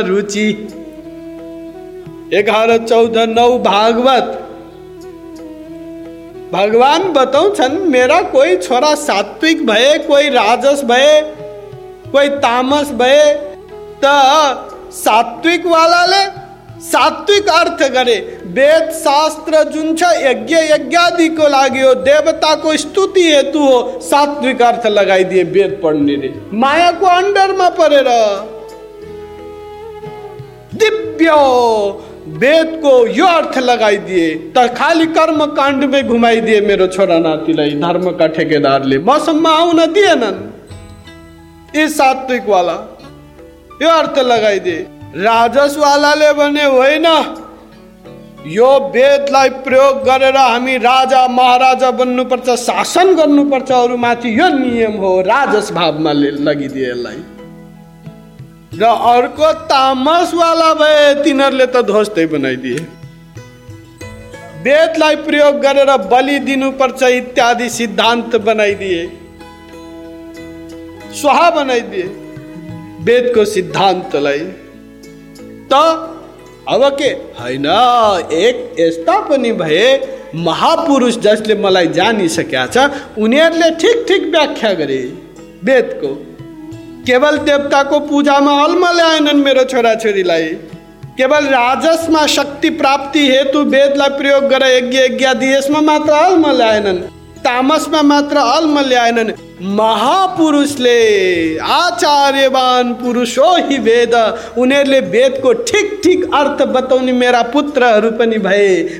रुचि 11, 14, 9 भागवत। भगवान बताउँछन् मेरा कोही छोरा सात्विक भए, कोही राजस भए, कोही तामस भए त सात्विक वालाले सात्विक अर्थ गरे। वेद शास्त्र जुन छ यज्ञ यज्ञादिको लागि हो, देवताको स्तुति हेतु हो, सात्विक अर्थ लगाइदिए वेद पढ्नेले मायाको अन्डरमा परेर। दिव्य वेदको यो अर्थ लगाइदिए त खाली कर्म काण्डमै घुमाइदिए मेरो छोरा नातिलाई धर्मका ठेकेदारले, मसम्म आउन दिएनन्। यी सात्विक वाला यो अर्थ लगाइदिए। राजस वालाले भने होइन, यो वेदलाई प्रयोग गरेर हामी राजा महाराजा बन्नुपर्छ, शासन गर्नुपर्छ अरूमाथि, यो नियम हो। राजस भावमा लगिदिए यसलाई। र अर्को तामस वाला भए तिनीहरूले त ध्वस्तै बनाइदिए। वेदलाई प्रयोग गरेर बलि दिनुपर्छ इत्यादि सिद्धान्त बनाइदिए, स्वाहा बनाइदिए वेदको सिद्धान्तलाई। त अब के होइन, एक यस्ता पनि भए महापुरुष जसले मलाई जानिसकेका छ, उनीहरूले ठिक ठिक व्याख्या गरे वेदको। केवल देवताको पूजामा अलमा ल्याएनन् मेरो छोराछोरीलाई, केवल राजसमा शक्ति प्राप्ति हेतु वेदलाई प्रयोग गरेर यज्ञ यज्ञादि यसमा मात्र अलमा ल्याएनन्, तामसमा मात्र अलमा ल्याएनन्। महापुरुषले आचार्यवान पुरुषो हि वेद, उनीहरूले वेदको ठिक ठिक अर्थ बताउने मेरा पुत्रहरू पनि भए।